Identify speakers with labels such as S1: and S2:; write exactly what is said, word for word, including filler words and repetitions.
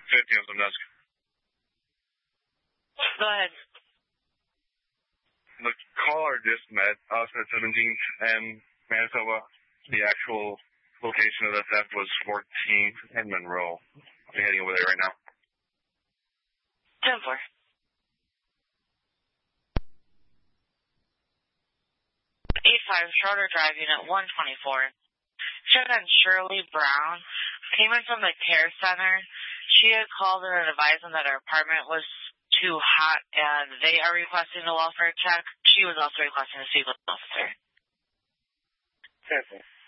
S1: fifty on some desk.
S2: Go ahead.
S1: The caller just met us at seventeenth and Manitoba. The actual location of the theft was fourteenth and Monroe. I'm heading over there right now.
S2: ten four. eight five, Charter Drive, Unit one twenty-four. Check on Shirley Brown. Came in from the care center. She had called and advised them that her apartment was too hot, and they are requesting a welfare check. She was also requesting to speak with the officer.
S3: Perfect.